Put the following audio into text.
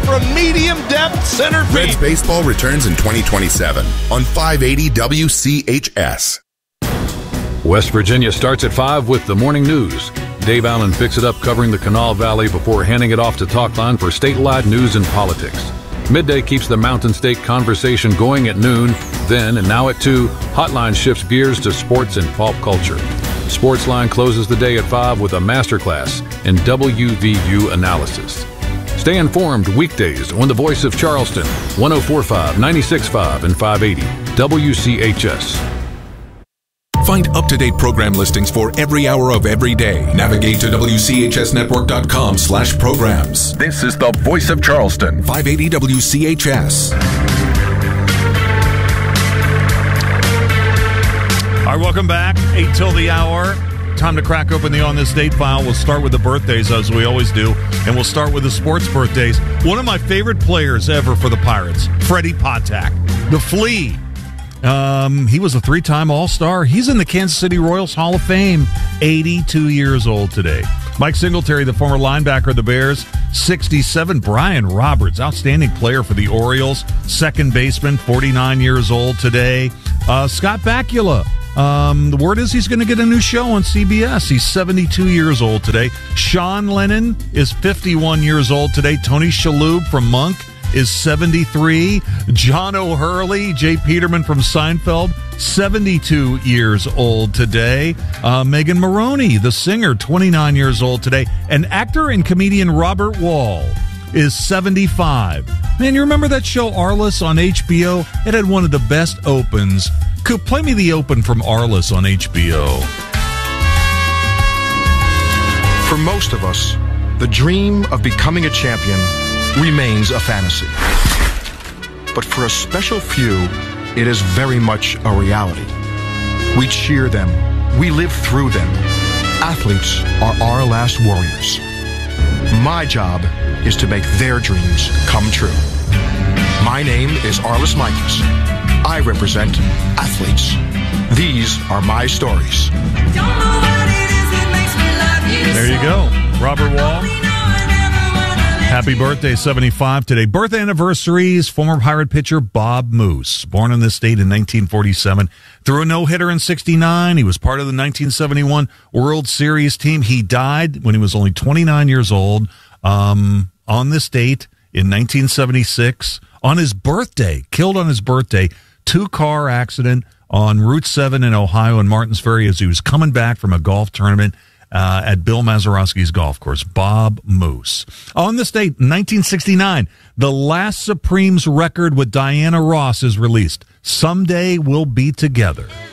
from medium depth center field. Reds baseball returns in 2027 on 580 WCHS. West Virginia starts at 5 with the morning news. Dave Allen picks it up covering the Kanawha Valley before handing it off to Talkline for statewide news and politics. Midday keeps the Mountain State conversation going at noon. Then, and now at 2, Hotline shifts gears to sports and pop culture. Sportsline closes the day at 5 with a masterclass in WVU analysis. Stay informed weekdays on the Voice of Charleston, 104.5, 96.5, and 580 WCHS. Find up-to-date program listings for every hour of every day. Navigate to WCHSnetwork.com/programs. This is the Voice of Charleston, 580 WCHS. All right, welcome back. 8 till the hour. Time to crack open the On This Date file. We'll start with the birthdays, as we always do, and we'll start with the sports birthdays. One of my favorite players ever for the Pirates, Freddie Patak, the Flea. He was a 3-time All-Star. He's in the Kansas City Royals Hall of Fame, 82 years old today. Mike Singletary, the former linebacker of the Bears, 67. Brian Roberts, outstanding player for the Orioles, second baseman, 49 years old today. Scott Bakula, the word is he's going to get a new show on CBS. He's 72 years old today. Sean Lennon is 51 years old today. Tony Shalhoub from Monk is 73. John O'Hurley, Jay Peterman from Seinfeld, 72 years old today. Megan Maroney, the singer, 29 years old today. And actor and comedian Robert Wall is 75. Man, you remember that show Arliss on HBO? It had one of the best opens. Play me the open from Arliss on HBO. For most of us, the dream of becoming a champion remains a fantasy. But for a special few, it is very much a reality. We cheer them. We live through them. Athletes are our last warriors. My job is to make their dreams come true. My name is Arliss Michaels. I represent athletes. These are my stories. There you go. Robert Wall. Happy birthday, 75 today. Birth anniversaries, former Pirate pitcher Bob Moose, born in this state in 1947. Threw a no-hitter in 69. He was part of the 1971 World Series team. He died when he was only 29 years old on this date in 1976. On his birthday, killed on his birthday, 2-car accident on Route 7 in Ohio and Martins Ferry as he was coming back from a golf tournament at Bill Mazeroski's golf course. Bob Moose. On this date, 1969, the last Supremes record with Diana Ross is released. Someday We'll Be Together.